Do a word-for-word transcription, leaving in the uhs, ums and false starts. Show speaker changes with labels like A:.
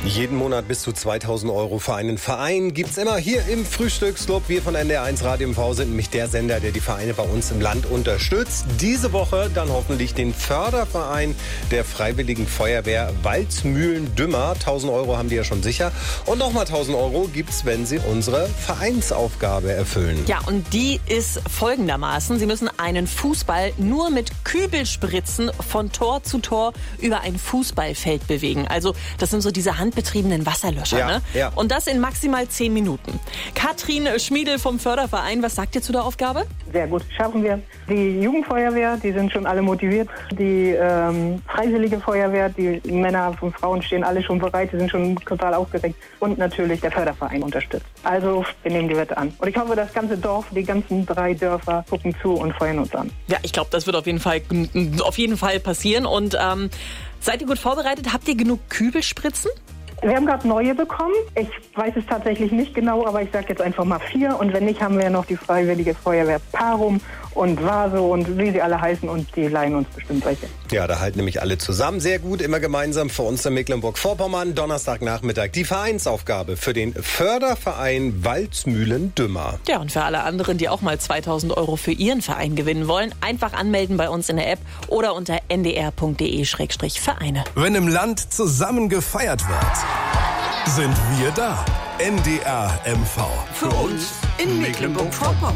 A: Jeden Monat bis zu zweitausend Euro für einen Verein gibt's immer hier im Frühstücksclub. Wir von N D R eins Radio M V sind nämlich der Sender, der die Vereine bei uns im Land unterstützt. Diese Woche dann hoffentlich den Förderverein der Freiwilligen Feuerwehr Waldmühlen-Dümmer. tausend Euro haben die ja schon sicher. Und nochmal tausend Euro gibt's, wenn sie unsere Vereinsaufgabe erfüllen.
B: Ja, und die ist folgendermaßen. Sie müssen einen Fußball nur mit Kübelspritzen von Tor zu Tor über ein Fußballfeld bewegen. Also das sind so diese handbetriebenen Wasserlöscher.
A: Ja,
B: ne?
A: ja.
B: Und das in maximal zehn Minuten. Katrin Schmiedel vom Förderverein, was sagt ihr zu der Aufgabe?
C: Sehr gut, schaffen wir. Die Jugendfeuerwehr, die sind schon alle motiviert. Die ähm, Freiwillige Feuerwehr, die Männer und Frauen stehen alle schon bereit, die sind schon total aufgeregt. Und natürlich der Förderverein unterstützt. Also wir nehmen die Wette an. Und ich hoffe, das ganze Dorf, die ganzen drei Dörfer gucken zu und feuern uns an.
B: Ja, ich glaube, das wird auf jeden Fall, auf jeden Fall passieren. Und ähm, seid ihr gut vorbereitet? Habt ihr genug Kübelspritzen?
C: Wir haben gerade neue bekommen. Ich weiß es tatsächlich nicht genau, aber ich sage jetzt einfach mal vier. Und wenn nicht, haben wir ja noch die Freiwillige Feuerwehr Parum und Vaso und wie sie alle heißen. Und die leihen uns bestimmt welche.
A: Ja, da halten nämlich alle zusammen. Sehr gut, immer gemeinsam für uns in Mecklenburg-Vorpommern. Donnerstagnachmittag die Vereinsaufgabe für den Förderverein Waldmühlen-Dümmer.
B: Ja, und für alle anderen, die auch mal zweitausend Euro für ihren Verein gewinnen wollen, einfach anmelden bei uns in der App oder unter n d r punkt d e Schrägstrich Vereine.
D: Wenn im Land zusammen gefeiert wird, sind wir da. N D R M V.
B: Für uns in Mecklenburg-Vorpommern.